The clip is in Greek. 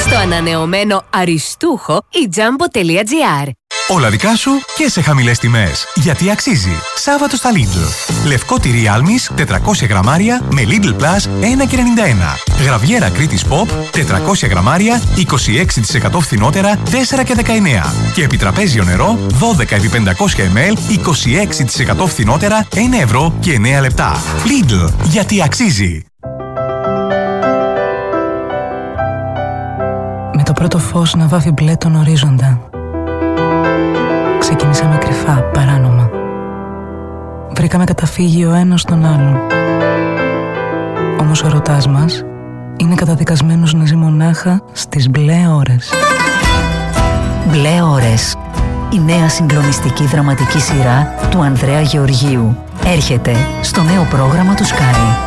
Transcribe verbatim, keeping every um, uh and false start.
Στο ανανεωμένο αριστούχο η Jumbo.gr. Όλα δικά σου και σε χαμηλές τιμές. Γιατί αξίζει. Σάββατο στα Lidl. Λευκό τυρί άλμης τετρακόσια γραμμάρια με Lidl Plus ένα και ενενήντα ένα. Γραβιέρα Κρήτης Pop τετρακόσια γραμμάρια είκοσι έξι τοις εκατό φθηνότερα τέσσερα και δεκαεννέα. Και επιτραπέζιο νερό δώδεκα επί πεντακόσια μιλιλίτρα είκοσι έξι τοις εκατό φθηνότερα ένα ευρώ και εννέα λεπτά. Lidl. Γιατί αξίζει. Με το πρώτο φως να βάφει μπλε τον ορίζοντα. Ξεκινήσαμε κρυφά, παράνομα. Βρήκαμε καταφύγει ο ένας στον άλλον. Όμως ο ερωτάς μας είναι καταδικασμένος να ζει μονάχα στις μπλε ώρες. Μπλε ώρες. Η νέα συγκλονιστική δραματική σειρά του Ανδρέα Γεωργίου έρχεται στο νέο πρόγραμμα του Sky.